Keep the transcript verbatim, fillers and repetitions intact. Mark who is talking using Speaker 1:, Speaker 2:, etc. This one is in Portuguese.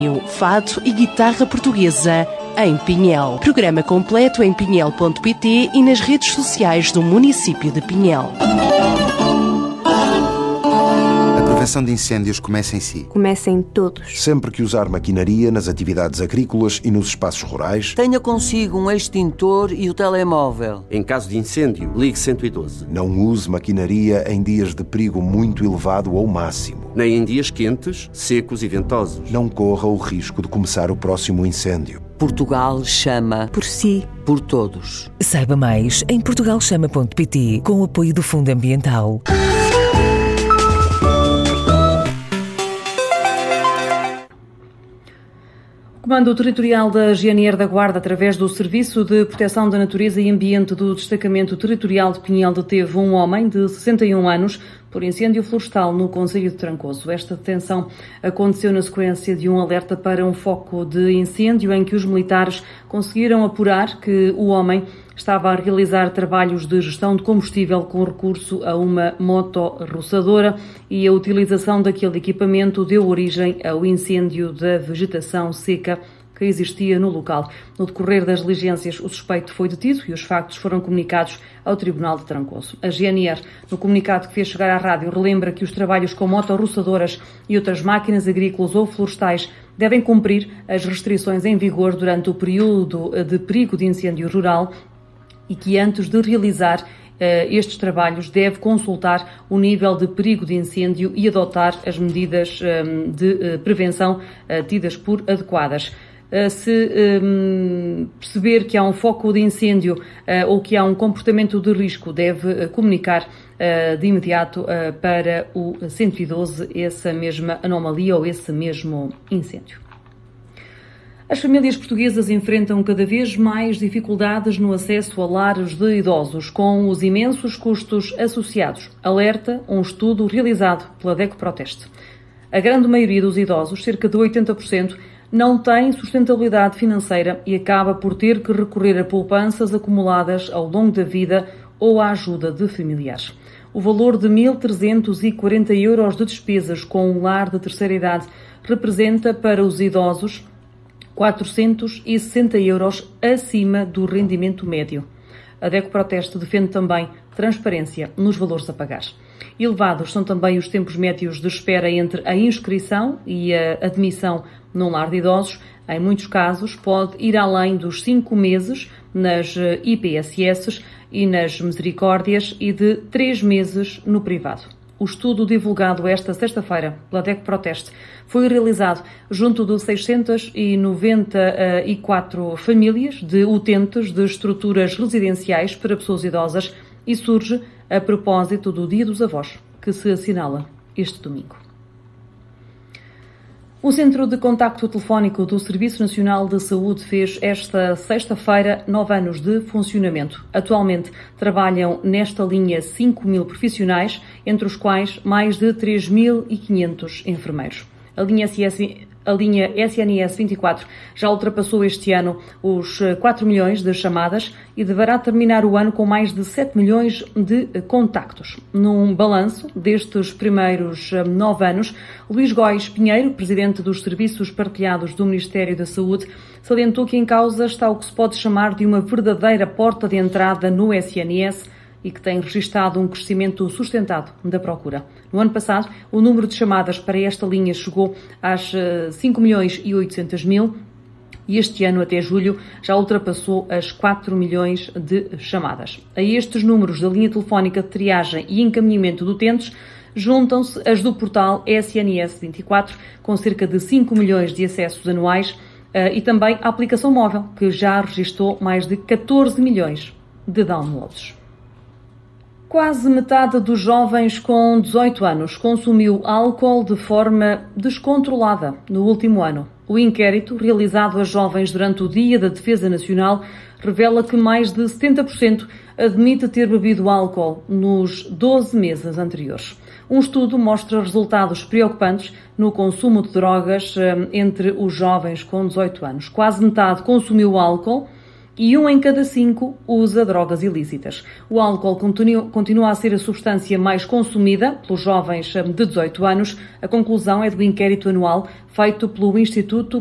Speaker 1: Fado e guitarra portuguesa em Pinhel. Programa completo em pinhel ponto pt e nas redes sociais do município de Pinhel.
Speaker 2: A prevenção de incêndios começa em si.
Speaker 3: Começa em todos.
Speaker 4: Sempre que usar maquinaria nas atividades agrícolas e nos espaços rurais,
Speaker 5: tenha consigo um extintor e o telemóvel.
Speaker 6: Em caso de incêndio, ligue cento e doze.
Speaker 4: Não use maquinaria em dias de perigo muito elevado ou máximo.
Speaker 6: Nem em dias quentes, secos e ventosos.
Speaker 4: Não corra o risco de começar o próximo incêndio.
Speaker 5: Portugal chama
Speaker 3: por si,
Speaker 5: por todos.
Speaker 7: Saiba mais em portugal chama ponto pt com o apoio do Fundo Ambiental.
Speaker 8: O Comando Territorial da G N R da Guarda, através do Serviço de Proteção da Natureza e Ambiente do Destacamento Territorial de Pinhel, deteve um homem de sessenta e um anos por incêndio florestal no concelho de Trancoso. Esta detenção aconteceu na sequência de um alerta para um foco de incêndio em que os militares conseguiram apurar que o homem estava a realizar trabalhos de gestão de combustível com recurso a uma motorroçadora e a utilização daquele equipamento deu origem ao incêndio da vegetação seca que existia no local. No decorrer das diligências, o suspeito foi detido e os factos foram comunicados ao Tribunal de Trancoso. A G N R, no comunicado que fez chegar à rádio, relembra que os trabalhos com motorroçadoras e outras máquinas agrícolas ou florestais devem cumprir as restrições em vigor durante o período de perigo de incêndio rural e que antes de realizar uh, estes trabalhos deve consultar o nível de perigo de incêndio e adotar as medidas um, de uh, prevenção uh, tidas por adequadas. Uh, se um, perceber que há um foco de incêndio uh, ou que há um comportamento de risco, deve uh, comunicar uh, de imediato uh, para o cento e doze essa mesma anomalia ou esse mesmo incêndio. As famílias portuguesas enfrentam cada vez mais dificuldades no acesso a lares de idosos, com os imensos custos associados. Alerta um estudo realizado pela DECO Proteste. A grande maioria dos idosos, cerca de oitenta por cento, não tem sustentabilidade financeira e acaba por ter que recorrer a poupanças acumuladas ao longo da vida ou à ajuda de familiares. O valor de mil trezentos e quarenta euros de despesas com um lar de terceira idade representa para os idosos quatrocentos e sessenta euros acima do rendimento médio. A DECO Proteste defende também transparência nos valores a pagar. Elevados são também os tempos médios de espera entre a inscrição e a admissão num lar de idosos. Em muitos casos, pode ir além dos cinco meses nas I P S S e nas misericórdias e de três meses no privado. O estudo divulgado esta sexta-feira pela DECO Proteste foi realizado junto de seiscentas e noventa e quatro famílias de utentes de estruturas residenciais para pessoas idosas e surge a propósito do Dia dos Avós, que se assinala este domingo. O Centro de Contacto Telefónico do Serviço Nacional de Saúde fez esta sexta-feira nove anos de funcionamento. Atualmente trabalham nesta linha cinco mil profissionais, entre os quais mais de três mil e quinhentos enfermeiros. A linha S S, a linha S N S vinte e quatro já ultrapassou este ano os quatro milhões de chamadas e deverá terminar o ano com mais de sete milhões de contactos. Num balanço destes primeiros nove anos, Luís Góis Pinheiro, presidente dos Serviços Partilhados do Ministério da Saúde, salientou que em causa está o que se pode chamar de uma verdadeira porta de entrada no S N S e que tem registado um crescimento sustentado da procura. No ano passado, o número de chamadas para esta linha chegou às cinco milhões e oitocentos mil e este ano, até julho, já ultrapassou as quatro milhões de chamadas. A estes números da linha telefónica de triagem e encaminhamento de utentes juntam-se as do portal S N S vinte e quatro, com cerca de cinco milhões de acessos anuais, e também a aplicação móvel, que já registrou mais de catorze milhões de downloads. Quase metade dos jovens com dezoito anos consumiu álcool de forma descontrolada no último ano. O inquérito, realizado a jovens durante o Dia da Defesa Nacional, revela que mais de setenta por cento admite ter bebido álcool nos doze meses anteriores. Um estudo mostra resultados preocupantes no consumo de drogas entre os jovens com dezoito anos. Quase metade consumiu álcool e um em cada cinco usa drogas ilícitas. O álcool continua a ser a substância mais consumida pelos jovens de dezoito anos. A conclusão é do inquérito anual feito pelo Instituto